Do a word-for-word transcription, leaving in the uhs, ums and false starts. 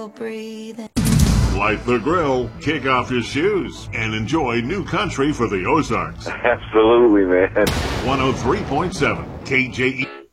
trouble breathing. Light the grill, kick off your shoes, and enjoy new country for the Ozarks. Absolutely, man. one oh three point seven K J E.